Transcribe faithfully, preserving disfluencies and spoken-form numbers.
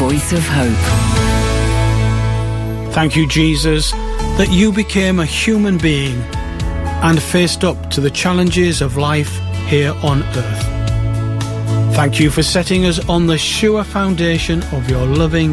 voice of hope. Thank you, Jesus, that you became a human being and faced up to the challenges of life here on earth. Thank you for setting us on the sure foundation of your loving